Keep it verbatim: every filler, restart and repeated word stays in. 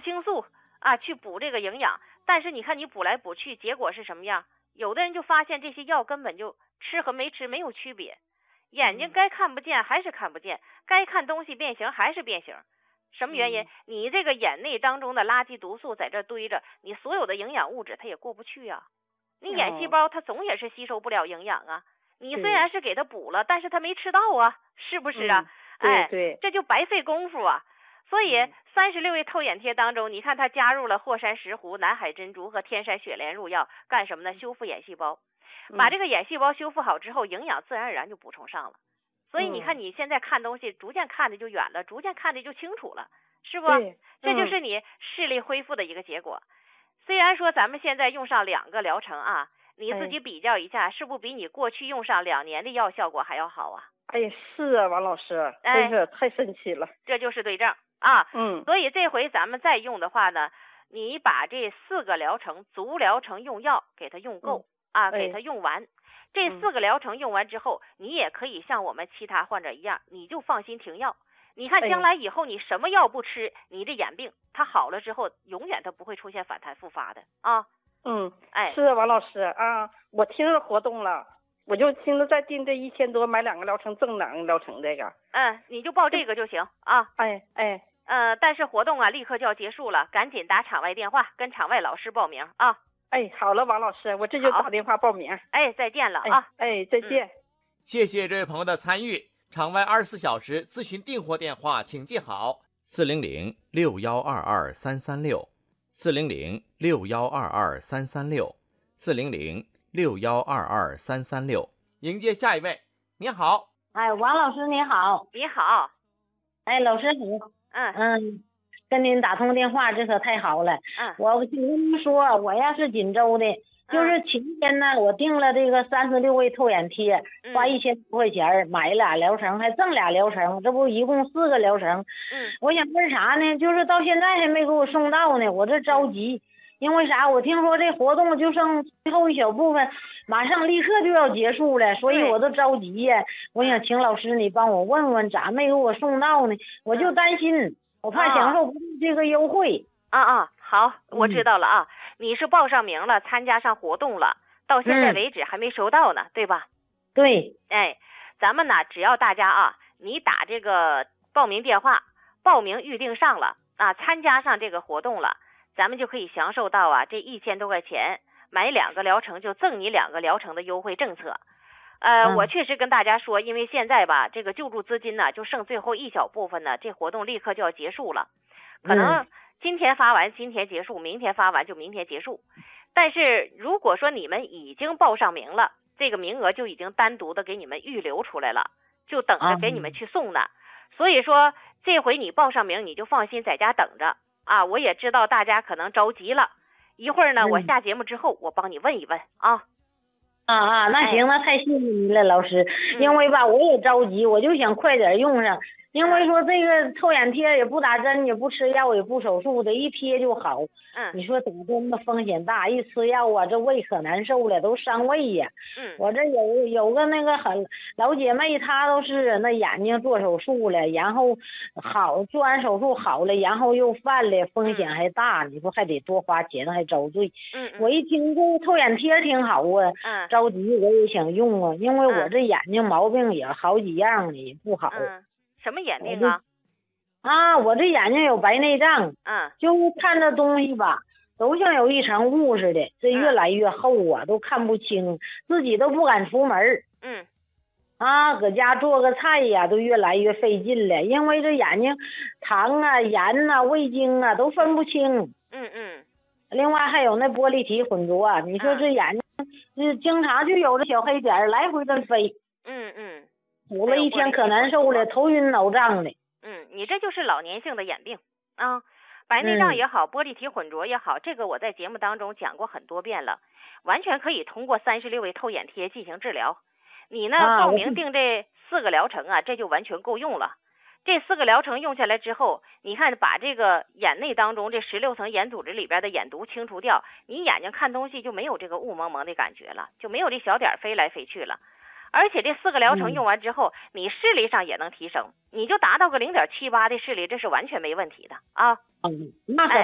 青素啊去补这个营养，但是你看你补来补去，结果是什么样？有的人就发现这些药根本就吃和没吃没有区别，眼睛该看不见还是看不见，该看东西变形还是变形。什么原因？你这个眼内当中的垃圾毒素在这堆着，你所有的营养物质它也过不去啊。你眼细胞它总也是吸收不了营养啊。你虽然是给它补了，但是它没吃到啊，是不是啊？ 哎，对， 这就白费功夫啊。所以三十六味透眼贴当中，你看它加入了霍山石斛、南海珍珠和天山雪莲入药，干什么呢？修复眼细胞，把这个眼细胞修复好之后，营养自然而然就补充上了。所以你看你现在看东西，逐渐看的就远了，逐渐看的就清楚了，是不？这就是你视力恢复的一个结果。虽然说咱们现在用上两个疗程啊，你自己比较一下，是不是比你过去用上两年的药效果还要好啊？ 哎，是啊，王老师，真是太神奇了。 这就是对症啊。 嗯。 所以这回咱们再用的话呢，你把这四个疗程足疗程用药给它用够、嗯、啊，给它用完。这四个疗程用完之后、嗯，你也可以像我们其他患者一样，你就放心停药。你看将来以后你什么药不吃，你这眼病它好了之后，永远它不会出现反弹复发的啊。 嗯， 哎， 是啊，王老师啊，我听着活动了，我就听着再定这一千多买两个疗程，挣两个疗程这个。 嗯，你就报这个就行啊。 哎哎。 呃，但是活动啊立刻就要结束了，赶紧打场外电话跟场外老师报名啊。 哎，好了，王老师，我这就打电话报名。 哎，再见了啊！ 哎，哎再见、嗯。 谢谢这位朋友的参与。场外二十四小时咨询订货电话，请记好：四零零六幺二二三三六，四零零六幺二二三三六，四零零六幺二二三三六。迎接下一位，你好。 哎，王老师你好。 你好。 哎，老师好。 嗯嗯。跟您打通电话，这可太好了。 嗯， 我就跟您说，我呀是锦州的，就是前天呢，我订了这个三十六味透眼贴，花一千多块钱买俩疗程，还挣俩疗程，这不一共四个疗程。 嗯， 我想问啥呢？就是到现在还没给我送到呢，我这着急。因为啥？我听说这活动就剩最后一小部分，马上立刻就要结束了，所以我都着急呀。我想请老师你帮我问问，咋没给我送到呢？我就担心。我怕享受不到这个优惠。 啊啊，好，我知道了啊、嗯。你是报上名了，参加上活动了，到现在为止还没收到呢，嗯、对吧？ 对。 哎，咱们呢，只要大家啊，你打这个报名电话，报名预定上了啊，参加上这个活动了，咱们就可以享受到啊这一千多块钱，买两个疗程就赠你两个疗程的优惠政策。呃、嗯，我确实跟大家说，因为现在吧，这个救助资金呢，就剩最后一小部分呢，这活动立刻就要结束了，可能今天发完，今天结束，明天发完就明天结束。但是如果说你们已经报上名了，这个名额就已经单独的给你们预留出来了，就等着给你们去送呢。嗯、所以说这回你报上名，你就放心在家等着啊。我也知道大家可能着急了，一会儿呢，嗯、我下节目之后，我帮你问一问啊。 啊啊，那行，那太谢谢您了，老师。因为吧，我也着急，我就想快点用上。因为说这个透眼贴也不打针，也不吃药，也不手术的，一贴就好。 嗯， 你说打针的风险大，一吃药啊，这胃可难受了，都伤胃呀。 嗯， 我这有有个那个很老姐妹，她都是那眼睛做手术了，然后好做完手术好了，然后又犯了，风险还大，你说还得多花钱，还遭罪。 嗯， 我一听这透眼贴挺好啊， 嗯， 着急我也想用啊，因为我这眼睛毛病也好几样呢，也不好。 嗯，什么眼病啊？ 啊，我这眼睛有白内障， 嗯， 就看着东西吧，都像有一层雾似的，这越来越厚啊，嗯、都看不清，自己都不敢出门。 嗯， 啊，搁家做个菜呀，都越来越费劲了，因为这眼睛糖啊、盐呐、啊、味精啊都分不清。 嗯嗯。 另外还有那玻璃体混浊、啊，你说这眼睛，嗯，经常就有这小黑点来回的飞。 嗯嗯。 捂了一天可难受了，头晕脑胀的。 嗯，你这就是老年性的眼病啊，白内障也好，嗯、玻璃体混浊也好，这个我在节目当中讲过很多遍了，完全可以通过三十六味透眼贴进行治疗。你呢， 啊、 报名定这四个疗程啊，这就完全够用了。这四个疗程用下来之后，你看把这个眼内当中这十六层眼组织里边的眼毒清除掉，你眼睛看东西就没有这个雾蒙蒙的感觉了，就没有这小点飞来飞去了。而且这四个疗程用完之后，嗯、你视力上也能提升，你就达到个零点七八的视力，这是完全没问题的啊。 嗯，那可